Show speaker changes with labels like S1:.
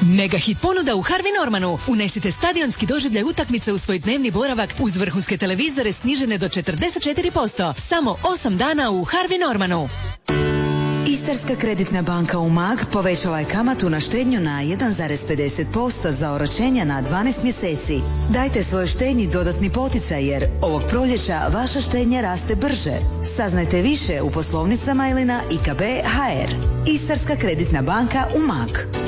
S1: Mega hit ponuda u Harvey Normanu. Unesite stadionski doživljaj utakmice u svoj dnevni boravak uz vrhunske televizore snižene do 44%. Samo 8 dana u Harvey Normanu.
S2: Istarska kreditna banka Umag povećala je kamatu na štednju na 1,50% za oročenja na 12 mjeseci. Dajte svojoj štednji dodatni poticaj jer ovog proljeća vaša štednja raste brže. Saznajte više u poslovnicama ili na IKB HR. Istarska kreditna banka Umag.